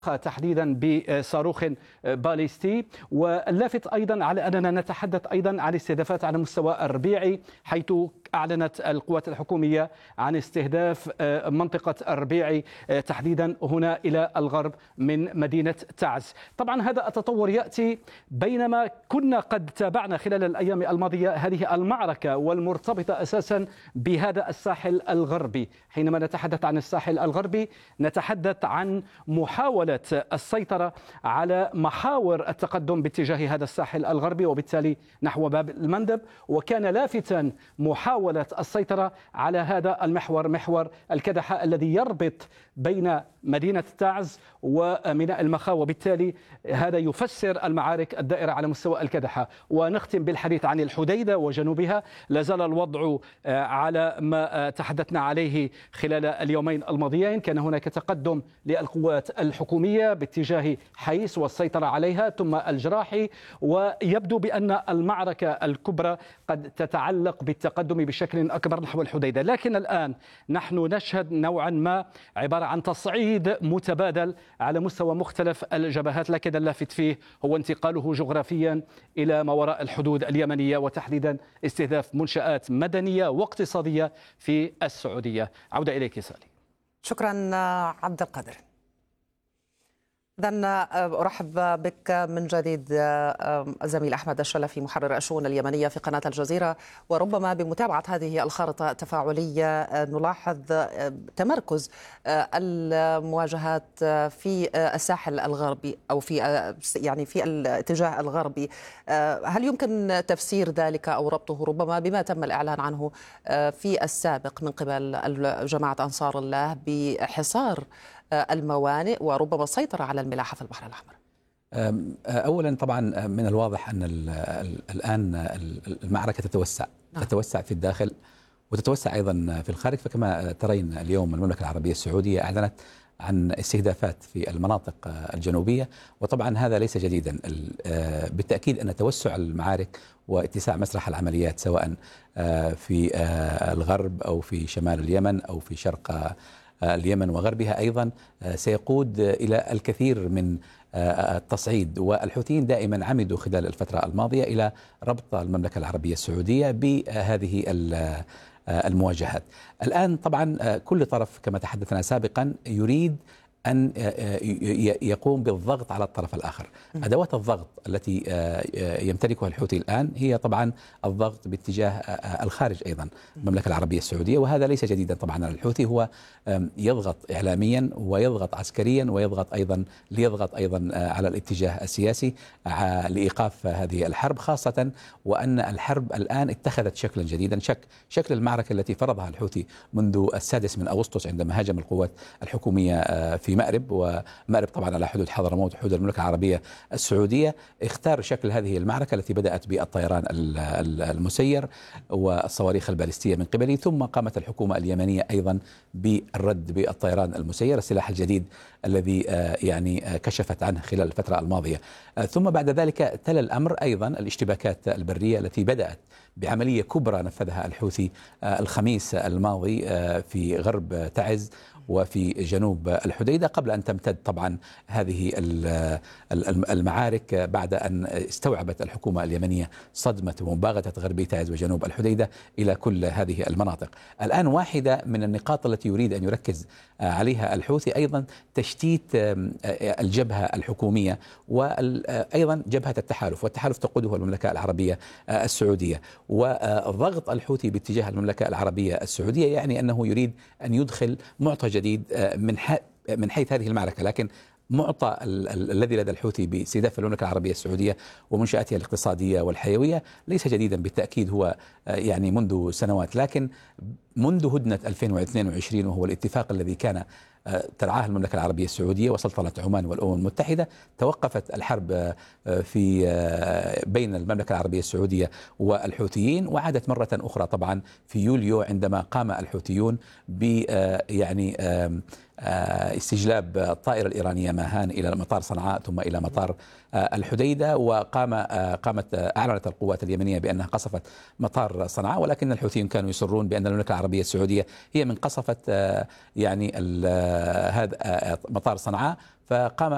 تحديدا بصاروخ باليستي. واللافت أيضا على أننا نتحدث أيضا عن استهدافات على مستوى الربيعي، حيث أعلنت القوات الحكومية عن استهداف منطقة الربيعي تحديدا هنا إلى الغرب من مدينة تعز. طبعا هذا التطور يأتي بينما كنا قد تابعنا خلال الأيام الماضية هذه المعركة والمرتبطة أساسا بهذا الساحل الغربي. حينما نتحدث عن الساحل الغربي نتحدث عن محاولة السيطرة على محاور التقدم باتجاه هذا الساحل الغربي وبالتالي نحو باب المندب، وكان لافتا محاولة السيطرة على هذا المحور، محور الكدحة الذي يربط بين مدينة تعز وميناء المخا، وبالتالي هذا يفسر المعارك الدائرة على مستوى الكدحة. ونختم بالحديث عن الحديدة وجنوبها. لا زال الوضع على ما تحدثنا عليه خلال اليومين الماضيين، كان هناك تقدم للقوات الحكومية باتجاه حيس والسيطرة عليها ثم الجراحي، ويبدو بأن المعركة الكبرى قد تتعلق بالتقدم بشكل أكبر نحو الحديدة. لكن الآن نحن نشهد نوعا ما عبارة عن تصعيد متبادل على مستوى مختلف الجبهات، لكن اللافت فيه هو انتقاله جغرافيا إلى ما وراء الحدود اليمنية، وتحديدا استهداف منشآت مدنية واقتصادية في السعودية. عودة إليك سالي. شكرا عبد القادر. إذن أرحب بك من جديد الزميل أحمد الشلفي محرر الشؤون اليمنية في قناة الجزيرة. وربما بمتابعة هذه الخارطة التفاعلية نلاحظ تمركز المواجهات في الساحل الغربي أو في الاتجاه الغربي. هل يمكن تفسير ذلك أو ربطه ربما بما تم الإعلان عنه في السابق من قبل جماعة أنصار الله بحصار الموانئ وربما السيطرة على الملاحة في البحر الأحمر؟ أولا طبعا من الواضح أن الآن المعركة تتوسع في الداخل وتتوسع أيضا في الخارج. فكما ترين اليوم المملكة العربية السعودية أعلنت عن استهدافات في المناطق الجنوبية، وطبعا هذا ليس جديدا. بالتأكيد أن توسع المعارك واتساع مسرح العمليات سواء في الغرب أو في شمال اليمن أو في شرق اليمن وغربها أيضا سيقود إلى الكثير من التصعيد. والحوثيين دائما عمدوا خلال الفترة الماضية إلى ربط المملكة العربية السعودية بهذه المواجهات. الآن طبعا كل طرف كما تحدثنا سابقا يريد أن يقوم بالضغط على الطرف الآخر. أدوات الضغط التي يمتلكها الحوثي الآن هي طبعا الضغط باتجاه الخارج أيضا المملكة العربية السعودية، وهذا ليس جديدا طبعا على الحوثي. هو يضغط إعلاميا ويضغط عسكريا ويضغط أيضا على الاتجاه السياسي لإيقاف هذه الحرب، خاصة وأن الحرب الآن اتخذت شكلا جديدا، شكل المعركة التي فرضها الحوثي منذ 6 من أغسطس عندما هاجم القوات الحكومية في مأرب، ومأرب طبعا على حدود حضرموت وحدود المملكة العربية السعودية. اختار شكل هذه المعركة التي بدأت بالطيران المسير والصواريخ البالستية من قبله، ثم قامت الحكومة اليمنية أيضا بالرد بالطيران المسير، السلاح الجديد الذي كشفت عنه خلال الفترة الماضية. ثم بعد ذلك تلا الأمر أيضا الاشتباكات البرية التي بدأت بعملية كبرى نفذها الحوثي الخميس الماضي في غرب تعز وفي جنوب الحديدة، قبل أن تمتد طبعا هذه المعارك بعد أن استوعبت الحكومة اليمنية صدمة ومباغتة غربي تعز وجنوب الحديدة إلى كل هذه المناطق. الآن واحدة من النقاط التي يريد أن يركز عليها الحوثي أيضا تشتيت الجبهة الحكومية وأيضا جبهة التحالف، والتحالف تقوده المملكة العربية السعودية. وضغط الحوثي باتجاه المملكة العربية السعودية يعني أنه يريد أن يدخل معطى جديد من حيث هذه المعركة، لكن معطى الذي لدى الحوثي باستهداف المملكة العربية السعودية ومنشآتها الاقتصادية والحيوية ليس جديدا بالتأكيد، هو منذ سنوات، لكن منذ هدنة 2022 وهو الاتفاق الذي كان ترعاه المملكة العربية السعودية وسلطنة عمان والأمم المتحدة، توقفت الحرب في بين المملكة العربية السعودية والحوثيين، وعادت مرة أخرى طبعا في يوليو عندما قام الحوثيون ب استجلاب الطائرة الإيرانية ماهان إلى مطار صنعاء ثم إلى مطار الحديدة. أعلنت القوات اليمنية بأنها قصفت مطار صنعاء، ولكن الحوثيين كانوا يصرون بأن المملكة العربية السعودية هي من قصفت هذا مطار صنعاء. فقام